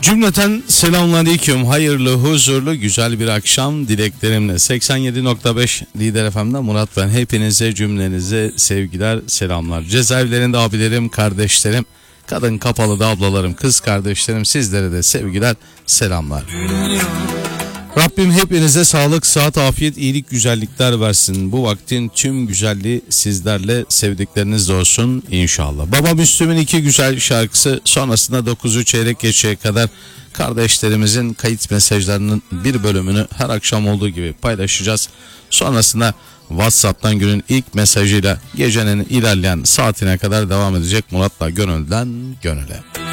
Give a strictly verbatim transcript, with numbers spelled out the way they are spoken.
Cümleten selamünaleyküm. Hayırlı, huzurlu, güzel bir akşam dileklerimle. seksen yedi nokta beş Lider F M'den Murat ben. Hepinize, cümlenize sevgiler, selamlar. Cezaevlerinde abilerim, kardeşlerim, kadın kapalıda ablalarım, kız kardeşlerim, sizlere de sevgiler, selamlar. Rabbim hepinize sağlık, sıhhat, afiyet, iyilik, güzellikler versin. Bu vaktin tüm güzelliği sizlerle, sevdiklerinizle olsun inşallah. Baba Müslüm'ün iki güzel şarkısı, sonrasında dokuzu çeyrek geçeye kadar kardeşlerimizin kayıt mesajlarının bir bölümünü her akşam olduğu gibi paylaşacağız. Sonrasında WhatsApp'tan günün ilk mesajıyla gecenin ilerleyen saatine kadar devam edecek Murat'la Gönülden Gönüle.